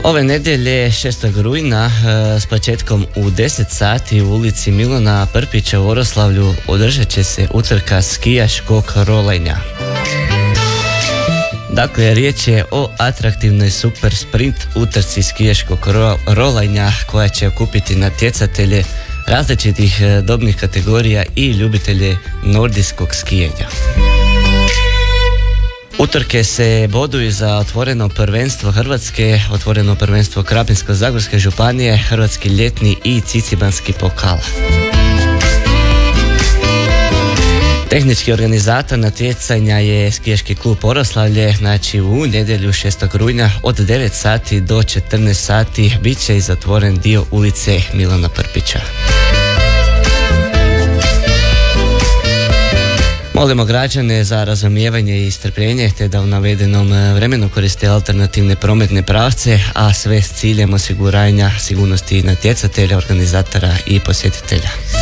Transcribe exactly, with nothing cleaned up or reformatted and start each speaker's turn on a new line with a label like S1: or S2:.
S1: Ove nedjelje šestog rujna s početkom u deset sati u ulici Milana Prpića u Oroslavlju održat će se utrka skijaškog rolanja. Dakle, riječ je o atraktivnoj super sprint utrci skijaškog ro- rolanja koja će okupiti natjecatelje različitih dobnih kategorija i ljubitelje nordijskog skijenja. Utrke se boduju za otvoreno prvenstvo Hrvatske, otvoreno prvenstvo Krapinsko-zagorske županije, hrvatski ljetni i cicibanski pokal. Tehnički organizator natjecanja je skijaški klub Oroslavlje, znači u nedjelju šestog rujna od devet sati do četrnaest sati bit će i zatvoren dio ulice Milana Prpića. Molimo građane za razumijevanje i strpljenje te da u navedenom vremenu koriste alternativne prometne pravce, a sve s ciljem osiguranja sigurnosti natjecatelja, organizatora i posjetitelja.